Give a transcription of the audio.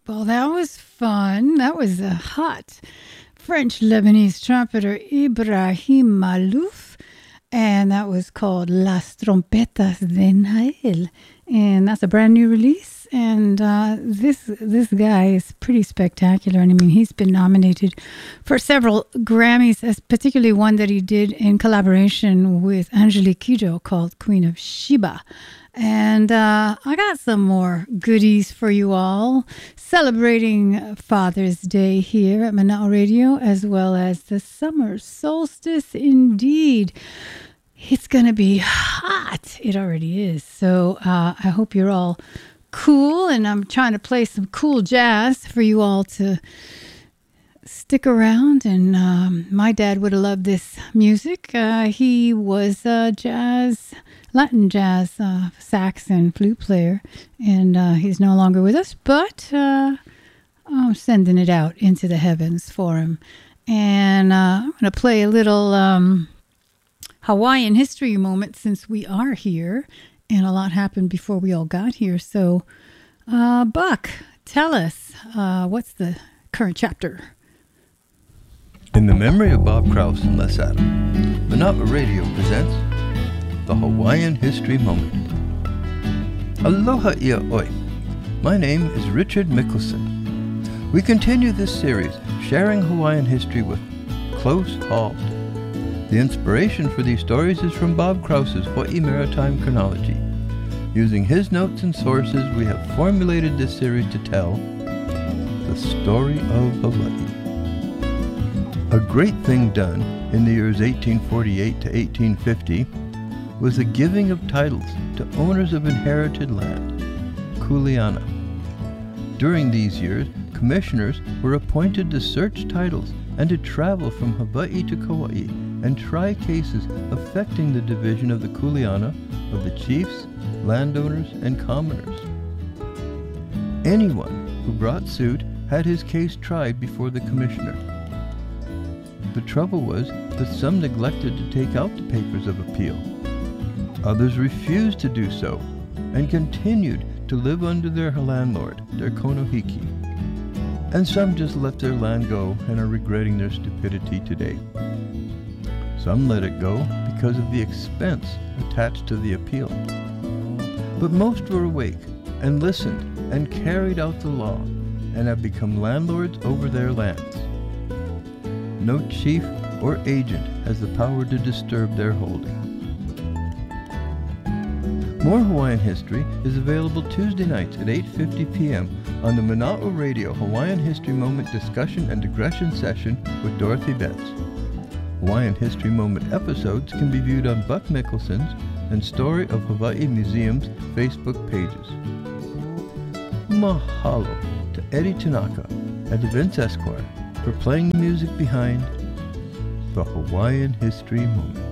Well, that was fun. That was a hot French-Lebanese trumpeter Ibrahim Malouf, and that was called Las Trompetas de Nael, and that's a brand new release. And this guy is pretty spectacular. And I mean, he's been nominated for several Grammys, particularly one that he did in collaboration with Angelique Kidjo called Queen of Sheba. And I got some more goodies for you all, celebrating Father's Day here at Manal Radio, as well as the summer solstice. Indeed, it's going to be hot. It already is. So I hope you're all cool, and I'm trying to play some cool jazz for you all to stick around. And my dad would have loved this music. He was Latin jazz sax and flute player, and he's no longer with us, but I'm sending it out into the heavens for him. And I'm going to play a little Hawaiian history moment, since we are here and a lot happened before we all got here. So Buck, tell us, what's the current chapter? In the memory of Bob Krause and Les Adam, Manapa Radio presents the Hawaiian History Moment. Aloha ia oi. My name is Richard Mickelson. We continue this series sharing Hawaiian history with Close Hauled. The inspiration for these stories is from Bob Krause's Hawaii Maritime Chronology. Using his notes and sources, we have formulated this series to tell the story of Hawaii. A great thing done in the years 1848 to 1850 was the giving of titles to owners of inherited land, kuleana. During these years, commissioners were appointed to search titles and to travel from Hawaii to Kauai and try cases affecting the division of the kuleana of the chiefs, landowners, and commoners. Anyone who brought suit had his case tried before the commissioner. The trouble was that some neglected to take out the papers of appeal. Others refused to do so and continued to live under their landlord, their konohiki. And some just let their land go and are regretting their stupidity today. Some let it go because of the expense attached to the appeal. But most were awake and listened and carried out the law and have become landlords over their lands. No chief or agent has the power to disturb their holding. More Hawaiian history is available Tuesday nights at 8:50 p.m. on the Mana'o Radio Hawaiian History Moment discussion and digression session with Dorothy Betts. Hawaiian History Moment episodes can be viewed on Buck Mickelson's and Story of Hawaii Museum's Facebook pages. Mahalo to Eddie Tanaka and to Vince Esquire for playing the music behind the Hawaiian History Moment.